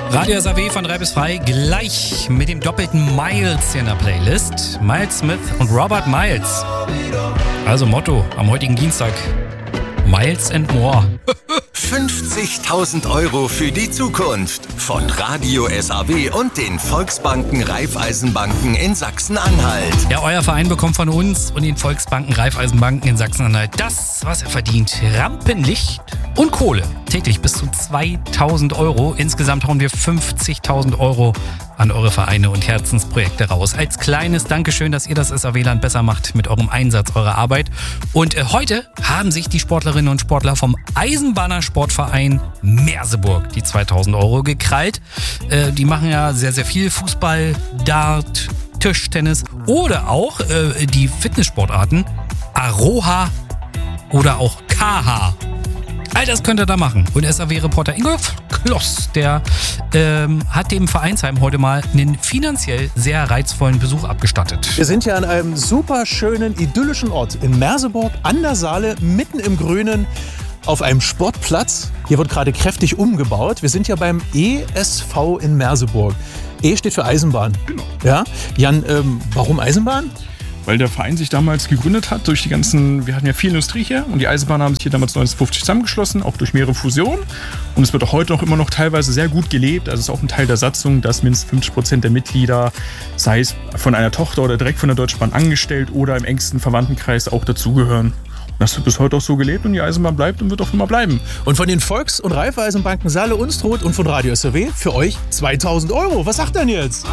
Radio SAW von 3 bis 3, gleich mit dem doppelten Miles hier in der Playlist. Miles Smith und Robert Miles. Also Motto am heutigen Dienstag: Miles and More. 50.000 € für die Zukunft von Radio SAW und den Volksbanken Raiffeisenbanken in Sachsen-Anhalt. Ja, euer Verein bekommt von uns und den Volksbanken Raiffeisenbanken in Sachsen-Anhalt das, was er verdient. Rampenlicht und Kohle. Täglich bis zu 2.000 €. Insgesamt hauen wir 50.000 € an eure Vereine und Herzensprojekte raus. Als kleines Dankeschön, dass ihr das SAW-Land besser macht mit eurem Einsatz, eurer Arbeit. Und heute haben sich die Sportlerinnen und Sportler vom Eisenbahnersportverein Merseburg die 2.000 € gekrallt. Die machen ja sehr, sehr viel Fußball, Dart, Tischtennis oder auch die Fitnesssportarten Aroha oder auch KH. All das könnt ihr da machen. Und SAW-Reporter Ingolf Kloss, der hat dem Vereinsheim heute mal einen finanziell sehr reizvollen Besuch abgestattet. Wir sind ja an einem super schönen, idyllischen Ort in Merseburg an der Saale, mitten im Grünen, auf einem Sportplatz. Hier wird gerade kräftig umgebaut. Wir sind ja beim ESV in Merseburg. E steht für Eisenbahn. Genau. Ja? Jan, warum Eisenbahn? Weil der Verein sich damals gegründet hat durch wir hatten ja viel Industrie hier und die Eisenbahner haben sich hier damals 1950 zusammengeschlossen, auch durch mehrere Fusionen. Und es wird auch heute noch immer noch teilweise sehr gut gelebt. Also es ist auch ein Teil der Satzung, dass mindestens 50% der Mitglieder, sei es von einer Tochter oder direkt von der Deutschen Bahn angestellt oder im engsten Verwandtenkreis auch dazugehören. Und das wird bis heute auch so gelebt und die Eisenbahn bleibt und wird auch immer bleiben. Und von den Volks- und Raiffeisenbanken Saale, Unstrut und von Radio SAW für euch 2.000 €. Was sagt denn jetzt?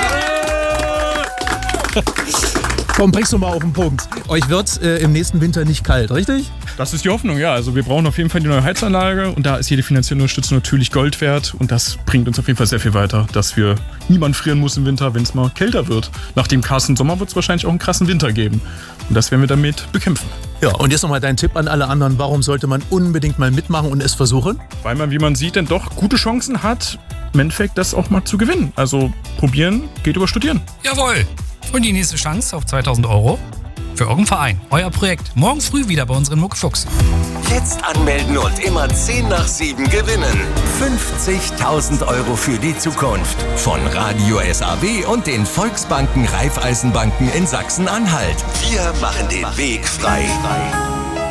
Komm, bringst du mal auf den Punkt. Euch wird im nächsten Winter nicht kalt, richtig? Das ist die Hoffnung, ja. Also wir brauchen auf jeden Fall die neue Heizanlage und da ist jede finanzielle Unterstützung natürlich Gold wert und das bringt uns auf jeden Fall sehr viel weiter, dass wir niemand frieren muss im Winter, wenn es mal kälter wird. Nach dem krassen Sommer wird es wahrscheinlich auch einen krassen Winter geben und das werden wir damit bekämpfen. Ja, und jetzt nochmal dein Tipp an alle anderen. Warum sollte man unbedingt mal mitmachen und es versuchen? Weil man, wie man sieht, dann doch gute Chancen hat, im Endeffekt das auch mal zu gewinnen. Also probieren geht über Studieren. Jawohl! Und die nächste Chance auf 2.000 € für euren Verein, euer Projekt. Morgen früh wieder bei unseren Muckfuchs. Jetzt anmelden und immer 10 nach 7 gewinnen. 50.000 € für die Zukunft von Radio SAW und den Volksbanken Raiffeisenbanken in Sachsen-Anhalt. Wir machen den Weg frei.